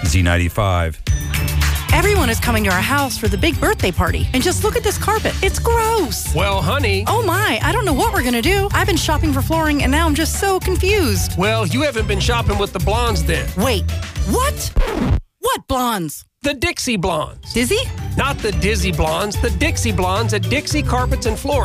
Z95. Everyone is coming to our house for the big birthday party. And just look at this carpet. It's gross. Well, honey. Oh my, I don't know what we're going to do. I've been shopping for flooring and now I'm just so confused. Well, you haven't been shopping with the blondes then. Wait, what? What blondes? The Dixie Blondes. Dizzy? Not the Dizzy Blondes, the Dixie Blondes at Dixie Carpets and Flooring.